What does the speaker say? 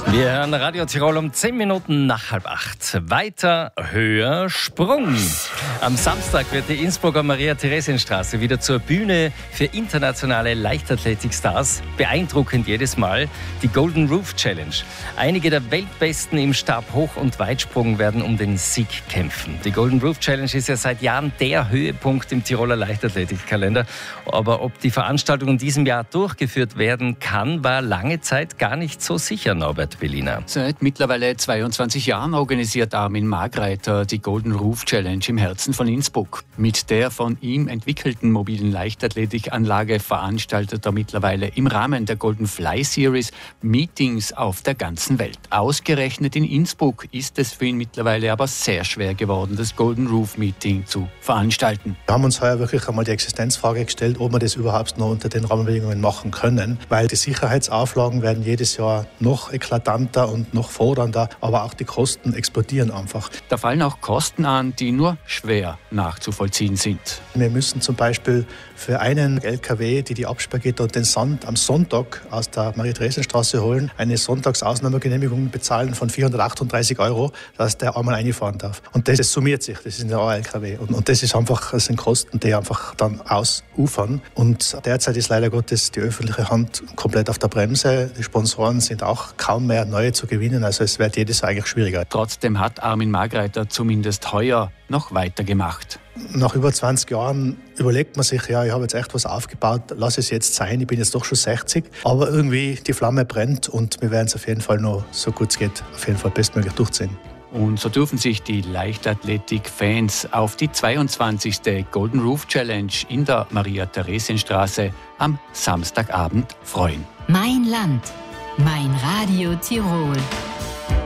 Wir hören Radio Tirol um 10 Minuten nach 7:30. Weiter, höher, Sprung. Am Samstag wird die Innsbrucker Maria-Theresien-Straße wieder zur Bühne für internationale Leichtathletikstars. Beeindruckend jedes Mal die Golden Roof Challenge. Einige der Weltbesten im Stabhoch- und Weitsprung werden um den Sieg kämpfen. Die Golden Roof Challenge ist ja seit Jahren der Höhepunkt im Tiroler Leichtathletikkalender. Aber ob die Veranstaltung in diesem Jahr durchgeführt werden kann, war lange Zeit gar nicht so sicher, Norbert Berliner. Seit mittlerweile 22 Jahren organisiert Armin Margreiter die Golden Roof Challenge im Herzen von Innsbruck. Mit der von ihm entwickelten mobilen Leichtathletikanlage veranstaltet er mittlerweile im Rahmen der Golden Fly Series Meetings auf der ganzen Welt. Ausgerechnet in Innsbruck ist es für ihn mittlerweile aber sehr schwer geworden, das Golden Roof Meeting zu veranstalten. Wir haben uns heuer wirklich einmal die Existenzfrage gestellt, ob wir das überhaupt noch unter den Rahmenbedingungen machen können, weil die Sicherheitsauflagen werden jedes Jahr noch eklatanter und noch fordernder, aber auch die Kosten explodieren einfach. Da fallen auch Kosten an, die nur schwer nachzuvollziehen sind. Wir müssen zum Beispiel für einen LKW, die Absperrgitter und den Sand am Sonntag aus der Maria-Theresien-Straße holen, eine Sonntagsausnahmegenehmigung bezahlen von 438 €, dass der einmal reinfahren darf. Und das summiert sich, das ist ein LKW. Und das sind Kosten, die einfach dann ausufern. Und derzeit ist leider Gottes die öffentliche Hand komplett auf der Bremse. Die Sponsoren sind auch kaum mehr neue zu gewinnen, also es wird jedes Jahr eigentlich schwieriger. Trotzdem hat Armin Margreiter zumindest heuer noch weitergemacht. Nach über 20 Jahren überlegt man sich, ja, ich habe jetzt echt was aufgebaut, lass es jetzt sein, ich bin jetzt doch schon 60. Aber irgendwie die Flamme brennt und wir werden es auf jeden Fall noch, so gut es geht, auf jeden Fall bestmöglich durchziehen. Und so dürfen sich die Leichtathletik-Fans auf die 22. Golden Roof Challenge in der Maria-Theresien-Straße am Samstagabend freuen. Mein Land, mein Radio Tirol.